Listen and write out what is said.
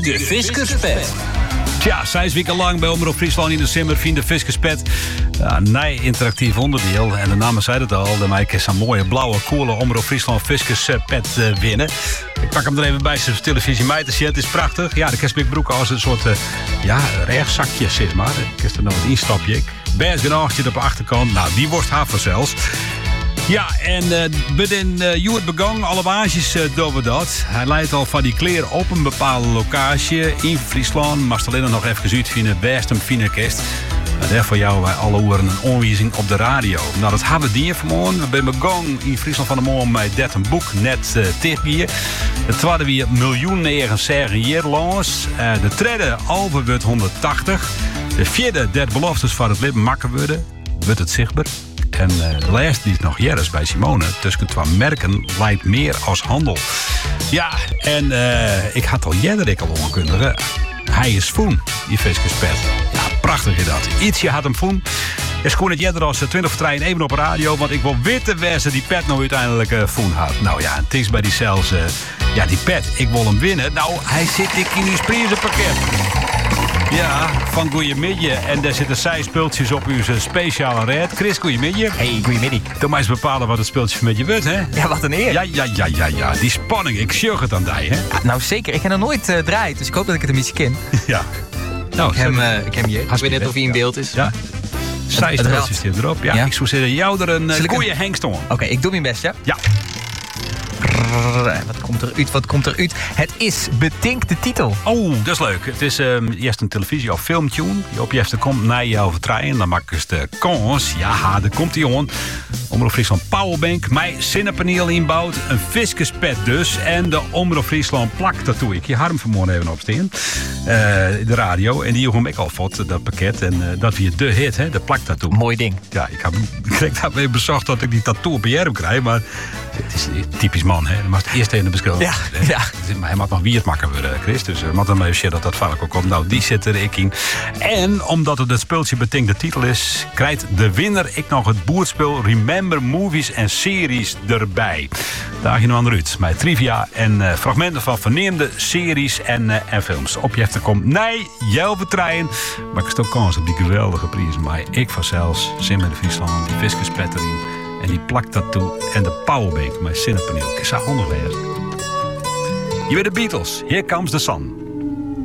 De Fiskerspet. Tja, 6 weken lang bij Omroep Friesland in december vindt de Fiskerspet een interactief onderdeel. En de naam zei het al, de Mike is een mooie blauwe, coole Omroep Friesland Fiskerspet winnen. Ik pak hem er even bij zijn televisie mee te zetten. Het is prachtig. Ja, de kerstbroek als een soort reagzakje, zeg maar. Ik is er nog een instapje. Best een achtje op de achterkant. Nou, die worst haven zelfs. Ja, en binnen Joert Begang, alle baasjes doen we dat. Hij leidt al van die kleren op een bepaalde locatie in Friesland. Maar alleen nog even uitvinden, best een fine kist. Daar voor jou alle uren een onwijzing op de radio. Nou, dat hebben we die vanmorgen. We zijn begonnen in Friesland van de morgen met dat een boek net tegengier. De tweede weer miljoen jaar langs. De derde over wordt 180. De vierde, dat beloftes van het leven makker worden, wordt het zichtbaar. En de laatste die is nog jaren bij Simone. Tussen twee merken lijkt meer als handel. Ja, en ik had al jaren al onkundigen. Hij is Foen, die Fiskerspet. Ja, prachtig is dat. Ietsje had hem Foen. Is gewoon het jaren als 20 voor 3 even op radio. Want ik wil weten waar ze die pet nou uiteindelijk Foen had. Nou ja, het is bij die zelfs. Ja, die pet, ik wil hem winnen. Nou, hij zit in uw prijzenpakket. Ja, van goeiemiddag. En daar zitten 6 speeltjes op uw speciale red. Chris, goeiemiddag. Hey, goeiemiddag. Dan moet je eens bepalen wat het speeltje met je wordt, hè? Ja, wat een eer. Ja. Die spanning, ik sjug het aan die, hè? Ja, nou, zeker. Ik heb nog nooit draaid, dus ik hoop dat ik het een beetje ken. Ja. Nou, ik heb hier. Ik weet net of hij in beeld is. Ja. 6 speeltjes zitten erop. Ja, ik zou zeggen, jou er een goeie hengst om. Oké, ik doe mijn best, ja? Ja. Wat komt eruit? Het is Bedenk de titel. Oh, dat is leuk. Het is eerst een televisie- of filmtune. Die op je eerste komt naar jou vertrouwen. Dan maak je de kans. Ja, daar komt hij on. Omroep Friesland Powerbank. Mijn zinnepaneel inbouwt. Een Fiskerspet dus. En de Omroep Friesland plaktattoo. Ik heb hem vanmorgen even opstaan. De radio. En die heb ik al vond, dat pakket. En dat weer de hit, hè? De plaktattoo. Mooi ding. Ja, ik heb daarmee bezocht dat ik die tattoo op je arm krijg. Maar het is een typisch man, hè? Dan mag het eerst even beschuldigen. Ja. Maar hij mag nog wie het makker worden, Chris. Dus moet dan even zeggen dat vaak ook komt. Nou, die zit er ik in. En omdat het speeltje Bedenk de titel is, krijgt de winnaar ik nog het boerspel Remember Movies en Series erbij. Daar je nog aan de Ruud. Met trivia en fragmenten van verneemde series en films. Op je heeft er komt nee, jou vertrouwen. Maar ik stel kans op die geweldige prijs. Maar ik vanzelfs, Sim in de Friesland, die Fiskerspet erin. En die plaktattoo en de powerbank met zinnepaneel. Ik zou handig wezen. Je weet de Beatles. Here Comes the Sun.